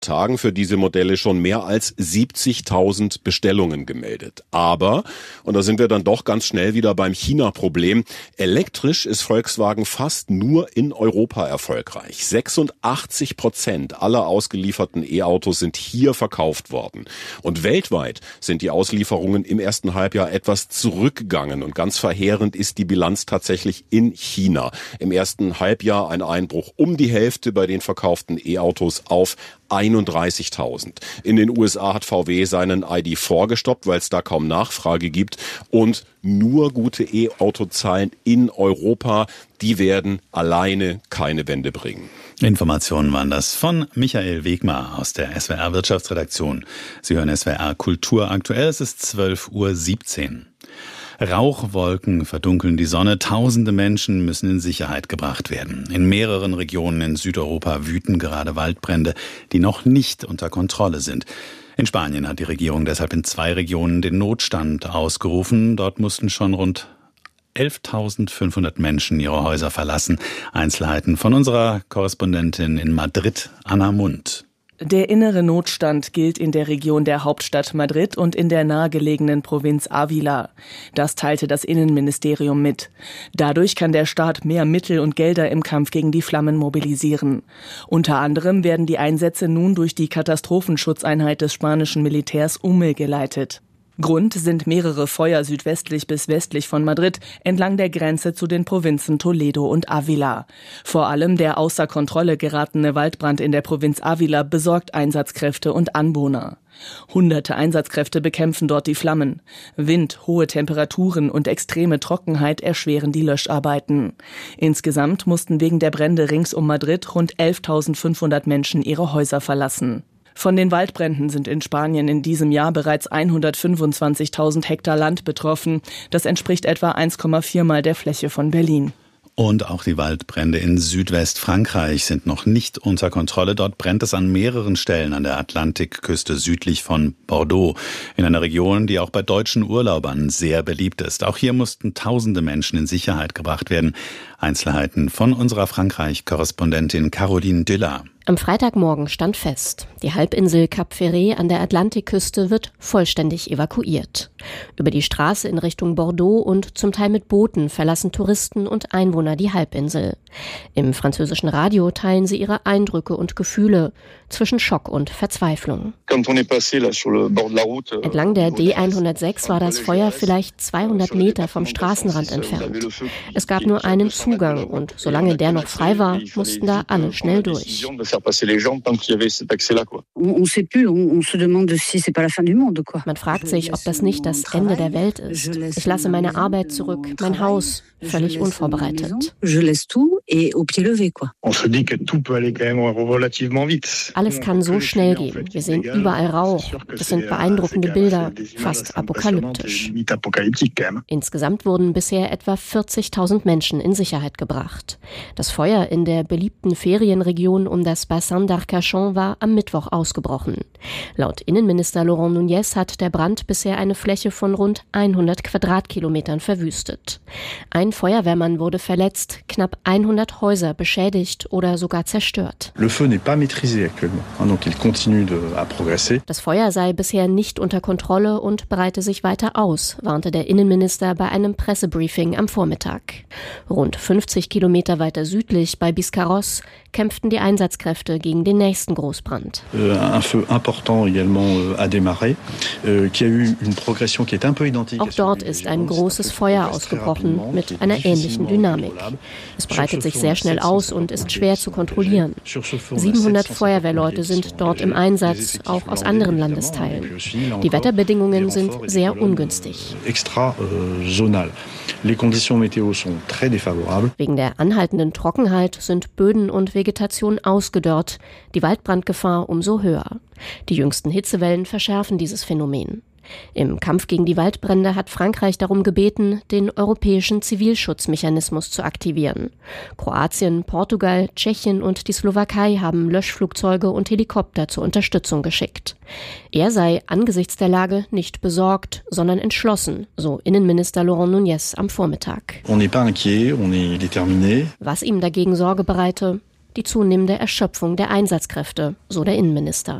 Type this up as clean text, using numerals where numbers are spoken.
Tagen für diese Modelle schon mehr als 70.000 Bestellungen gemeldet. Aber, und da sind wir dann doch ganz schnell wieder beim China-Problem, elektrisch ist Volkswagen fast nur in Europa erfolgreich. 86% aller ausgelieferten E-Autos sind hier verkauft worden. Und weltweit sind die Auslieferungen im ersten Halbjahr etwas zurückgegangen. Und ganz verheerend ist die Bilanz tatsächlich in China. Im ersten Halbjahr ein Einbruch um die Hälfte bei den verkauften E-Autos auf 31.000. In den USA hat VW seinen ID.4 gestoppt, weil es da kaum Nachfrage gibt. Und nur gute E-Auto-Zahlen in Europa, die werden alleine keine Wende bringen. Informationen waren das von Michael Wegmar aus der SWR Wirtschaftsredaktion. Sie hören SWR Kultur aktuell, es ist 12:17 Uhr. Rauchwolken verdunkeln die Sonne. Tausende Menschen müssen in Sicherheit gebracht werden. In mehreren Regionen in Südeuropa wüten gerade Waldbrände, die noch nicht unter Kontrolle sind. In Spanien hat die Regierung deshalb in 2 Regionen den Notstand ausgerufen. Dort mussten schon rund 11.500 Menschen ihre Häuser verlassen. Einzelheiten von unserer Korrespondentin in Madrid, Anna Mund. Der innere Notstand gilt in der Region der Hauptstadt Madrid und in der nahegelegenen Provinz Ávila. Das teilte das Innenministerium mit. Dadurch kann der Staat mehr Mittel und Gelder im Kampf gegen die Flammen mobilisieren. Unter anderem werden die Einsätze nun durch die Katastrophenschutzeinheit des spanischen Militärs UME geleitet. Grund sind mehrere Feuer südwestlich bis westlich von Madrid entlang der Grenze zu den Provinzen Toledo und Ávila. Vor allem der außer Kontrolle geratene Waldbrand in der Provinz Ávila besorgt Einsatzkräfte und Anwohner. Hunderte Einsatzkräfte bekämpfen dort die Flammen. Wind, hohe Temperaturen und extreme Trockenheit erschweren die Löscharbeiten. Insgesamt mussten wegen der Brände rings um Madrid rund 11.500 Menschen ihre Häuser verlassen. Von den Waldbränden sind in Spanien in diesem Jahr bereits 125.000 Hektar Land betroffen. Das entspricht etwa 1,4 Mal der Fläche von Berlin. Und auch die Waldbrände in Südwestfrankreich sind noch nicht unter Kontrolle. Dort brennt es an mehreren Stellen an der Atlantikküste südlich von Bordeaux, in einer Region, die auch bei deutschen Urlaubern sehr beliebt ist. Auch hier mussten tausende Menschen in Sicherheit gebracht werden. Einzelheiten von unserer Frankreich-Korrespondentin Caroline Düller. Am Freitagmorgen stand fest, die Halbinsel Cap Ferret an der Atlantikküste wird vollständig evakuiert. Über die Straße in Richtung Bordeaux und zum Teil mit Booten verlassen Touristen und Einwohner die Halbinsel. Im französischen Radio teilen sie ihre Eindrücke und Gefühle zwischen Schock und Verzweiflung. Entlang der D106 war das Feuer vielleicht 200 Meter vom Straßenrand entfernt. Es gab nur einen Zugang und solange der noch frei war, mussten da alle schnell durch. Man fragt sich, ob das nicht das Ende der Welt ist. Ich lasse meine Arbeit zurück, mein Haus, völlig unvorbereitet. Alles kann so schnell gehen. Wir sehen überall Rauch. Das sind beeindruckende Bilder, fast apokalyptisch. Insgesamt wurden bisher etwa 40.000 Menschen in Sicherheit gebracht. Das Feuer in der beliebten Ferienregion um das Bassin d'Arcachon war am Mittwoch ausgebrochen. Laut Innenminister Laurent Nunez hat der Brand bisher eine Fläche von rund 100 Quadratkilometern verwüstet. Ein Feuerwehrmann wurde verletzt, knapp 100 Häuser beschädigt oder sogar zerstört. Das Feuer sei bisher nicht unter Kontrolle und breite sich weiter aus, warnte der Innenminister bei einem Pressebriefing am Vormittag. Rund 50 Kilometer weiter südlich bei Biscarrosse kämpften die Einsatzkräfte gegen den nächsten Großbrand. Auch dort ist ein großes Feuer ausgebrochen mit einer ähnlichen Dynamik. Es breitet sich sehr schnell aus und ist schwer zu kontrollieren. 700 Feuerwehrleute sind dort im Einsatz, auch aus anderen Landesteilen. Die Wetterbedingungen sind sehr ungünstig. Wegen der anhaltenden Trockenheit sind Böden und Vegetation ausgedörrt, die Waldbrandgefahr umso höher. Die jüngsten Hitzewellen verschärfen dieses Phänomen. Im Kampf gegen die Waldbrände hat Frankreich darum gebeten, den europäischen Zivilschutzmechanismus zu aktivieren. Kroatien, Portugal, Tschechien und die Slowakei haben Löschflugzeuge und Helikopter zur Unterstützung geschickt. Er sei angesichts der Lage nicht besorgt, sondern entschlossen, so Innenminister Laurent Nunez am Vormittag. Was ihm dagegen Sorge bereite: Die zunehmende Erschöpfung der Einsatzkräfte, so der Innenminister.